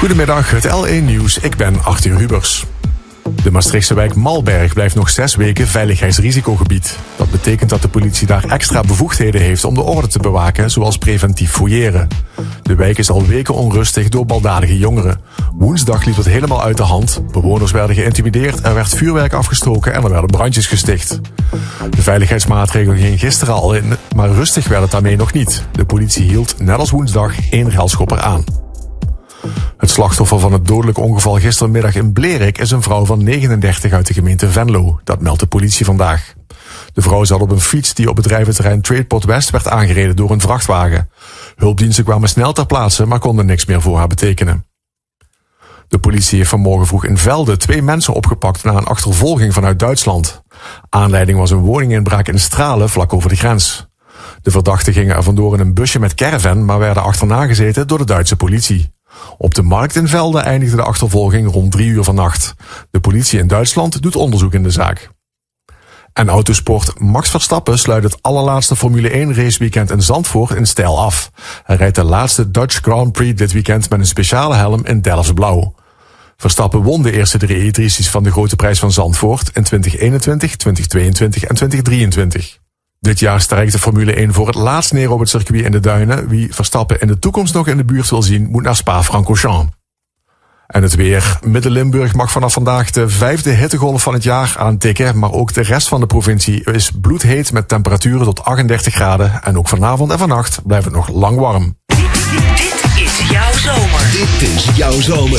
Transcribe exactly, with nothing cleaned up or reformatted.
Goedemiddag, het L één Nieuws. Ik ben Arthur Hubers. De Maastrichtse wijk Malberg blijft nog zes weken veiligheidsrisicogebied. Dat betekent dat de politie daar extra bevoegdheden heeft om de orde te bewaken, zoals preventief fouilleren. De wijk is al weken onrustig door baldadige jongeren. Woensdag liep het helemaal uit de hand. Bewoners werden geïntimideerd, er werd vuurwerk afgestoken en er werden brandjes gesticht. De veiligheidsmaatregelen gingen gisteren al in, maar rustig werd het daarmee nog niet. De politie hield, net als woensdag, één railschopper aan. Het slachtoffer van het dodelijk ongeval gistermiddag in Blerik is een vrouw van negenendertig uit de gemeente Venlo. Dat meldt de politie vandaag. De vrouw zat op een fiets die op bedrijventerrein Tradeport West werd aangereden door een vrachtwagen. Hulpdiensten kwamen snel ter plaatse, maar konden niks meer voor haar betekenen. De politie heeft vanmorgen vroeg in Velde twee mensen opgepakt na een achtervolging vanuit Duitsland. Aanleiding was een woninginbraak in Stralen vlak over de grens. De verdachten gingen er vandoor in een busje met caravan, maar werden achterna gezeten door de Duitse politie. Op de markt in Velde eindigde de achtervolging rond drie uur vannacht. De politie in Duitsland doet onderzoek in de zaak. En autosport Max Verstappen sluit het allerlaatste Formule één raceweekend in Zandvoort in stijl af. Hij rijdt de laatste Dutch Grand Prix dit weekend met een speciale helm in Delfts blauw. Verstappen won de eerste drie edities van de Grote Prijs van Zandvoort in twintig eenentwintig, twintig tweeëntwintig en twintig drieëntwintig. Dit jaar strijkt de Formule één voor het laatst neer op het circuit in de Duinen. Wie Verstappen in de toekomst nog in de buurt wil zien, moet naar Spa-Francorchamps. En het weer. Midden-Limburg mag vanaf vandaag de vijfde hittegolf van het jaar aantikken, maar ook de rest van de provincie is bloedheet met temperaturen tot achtendertig graden. En ook vanavond en vannacht blijft het nog lang warm. Dit is jouw zomer. Dit is jouw zomer.